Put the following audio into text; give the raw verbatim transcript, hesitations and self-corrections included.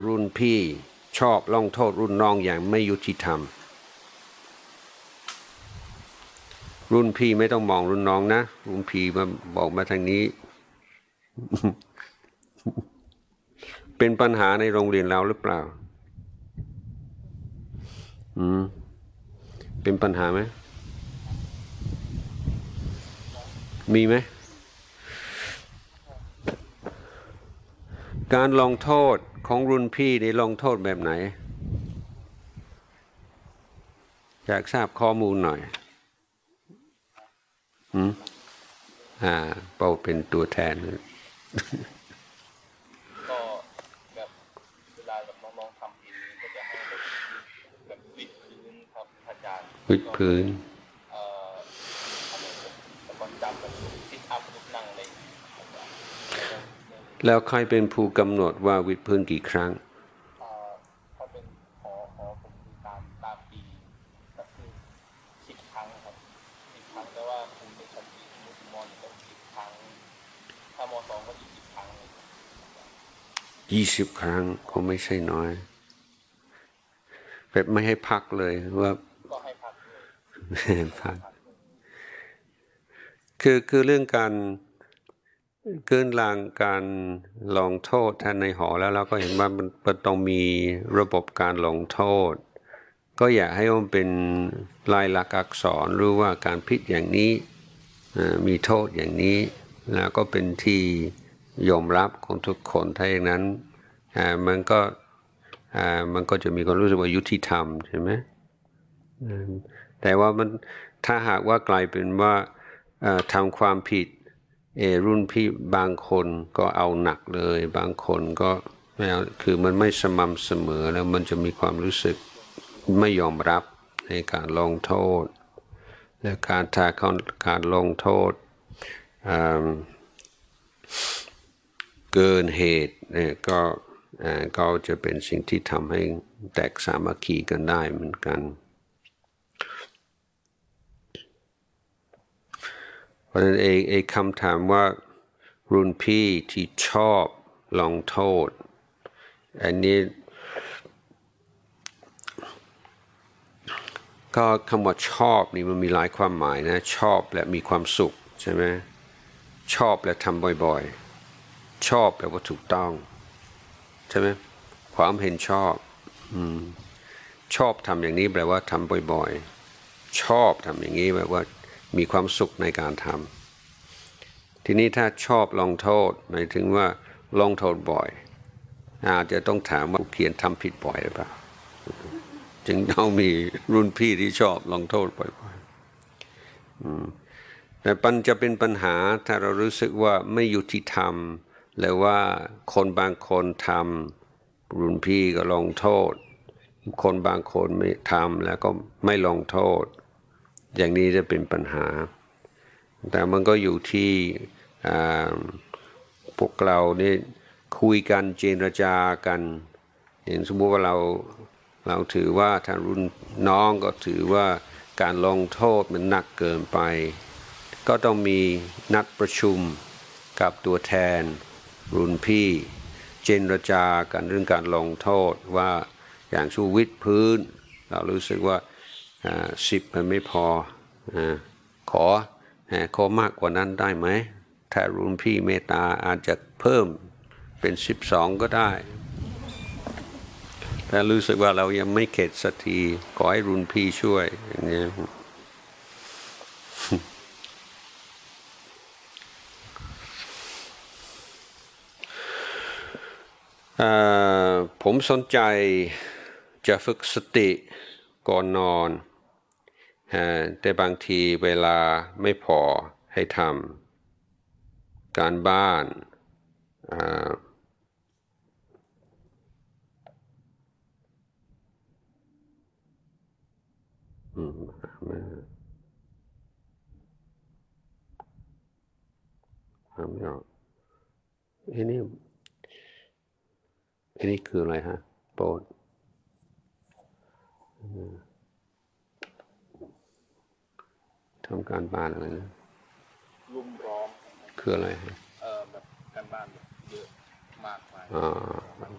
รุ่นพี่ชอบลงโทษรุ่นน้องอย่างไม่ยุติธรรมรุ่นพี่ไม่ต้องมองรุ่นน้องนะรุ่นพี่มาบอกมาทางนี้ เป็นปัญหาในโรงเรียนเราหรือเปล่าอืมเป็นปัญหาไหมมีไหมการลงโทษของรุ่นพี่ได้ลงโทษแบบไหนอยากทราบข้อมูลหน่อยอืมอ่าเปาเป็นตัวแทนก็แบบเวลาแบบน้องๆทำผิดนี้ก็จะให้แบบแบบวิดพื้นครับอาจารย์วิดพื้นเอ่ออะไรแบบแล้วก็จับแบบซิทอัพลุกนั่งอะไรแล้วใครเป็นผู้กำหนดว่าวิดพื้นกี่ครั้งเอ่อถ้าเป็นหอหอผมคือตามตามปีก็คือสิบครั้งครับสิบครั้งแต่ว่าครูในชั้นปีมุสมอนก็สิบครั้งถ้ามสองก็อีกสิบครั้งยี่สิบครั้งก็ไม่ใช่น้อยแบบไม่ให้พักเลยว่าก็ให้พักด้วยไม่ให้พักคือคือเรื่องการเกินลางการลงโทษท่านในหอแล้วเราก็เห็นว่ามันมันต้องมีระบบการลงโทษก็อยากให้มันเป็นลายลักษณ์อักษรรู้ว่าการพิษอย่างนี้มีโทษอย่างนี้แล้วก็เป็นที่ยอมรับของทุกคนถ้าอย่างนั้นมันก็มันก็จะมีความรู้สึกว่ายุติธรรมใช่ไหมแต่ว่ามันถ้าหากว่ากลายเป็นว่าทำความผิดเอรุ่นพี่บางคนก็เอาหนักเลยบางคนก็ไม่เอาคือมันไม่สม่ำเสมอแล้วมันจะมีความรู้สึกไม่ยอมรับในการลงโทษและการถ้าการลงโทษเกินเหตุเนี่ยก็ก็จะเป็นสิ่งที่ทำให้แตกสามัคคีกันได้เหมือนกันเพราะฉะนั้นเองไอ้คำถามว่ารุ่นพี่ที่ชอบลงโทษอันนี้ก็คำว่าชอบนี่มันมีหลายความหมายนะชอบและมีความสุขใช่ไหมชอบและทำบ่อยๆชอบแปลว่าถูกต้องใช่ไหมความเห็นชอบอืมชอบทำอย่างนี้แปลว่าทำบ่อยๆชอบทำอย่างนี้แปลว่ามีความสุขในการทำทีนี้ถ้าชอบลงโทษหมายถึงว่าลงโทษบ่อยอาจจะต้องถามว่าผู้เขียนทำผิดบ่อยหรือเปล่าจึงต้องมีรุ่นพี่ที่ชอบลงโทษบ่อยๆแต่ปัญจะเป็นปัญหาถ้าเรารู้สึกว่าไม่ยุติธรรมหรือว่าคนบางคนทำรุ่นพี่ก็ลงโทษคนบางคนไม่ทำแล้วก็ไม่ลงโทษอย่างนี้จะเป็นปัญหาแต่มันก็อยู่ที่พวกเราเนี่ยคุยกันเจรจากันอย่างสมมติว่าเราเราถือว่าทางรุ่นน้องก็ถือว่าการลงโทษมันหนักเกินไปก็ต้องมีนัดประชุมกับตัวแทนรุ่นพี่เจรจากันเรื่องการลงโทษว่าอย่างชูวิทย์พื้นเรารู้สึกว่าสิบมันไม่พอขอขอมากกว่านั้นได้ไหมถ้ารุ่นพี่เมตตาอาจจะเพิ่มเป็นสิบสองก็ได้แต่รู้สึกว่าเรายังไม่เข็ดสักทีขอให้รุ่นพี่ช่วยอย่างนี้ผมสนใจจะฝึกสติก่อนนอนแต่บางทีเวลาไม่พอให้ทำการบ้านอืมทำไม่ออกอันนี้อันนี้คืออะไรฮะโปรดทำการบ้านอะไรนะรุ่มร้อมคืออะไรฮะเอ่อแบบการบ้านแบบเยอะมากมายอ่า